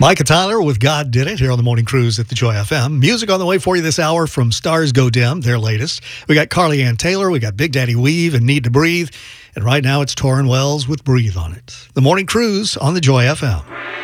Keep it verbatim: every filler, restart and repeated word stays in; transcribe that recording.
Micah Tyler with God Did It here on the Morning Cruise at the Joy F M. Music on the way for you this hour from Stars Go Dim, their latest. We got Carly Ann Taylor, we got Big Daddy Weave and Need to Breathe. And right now it's Torrin Wells with Breathe on It. The Morning Cruise on the Joy F M.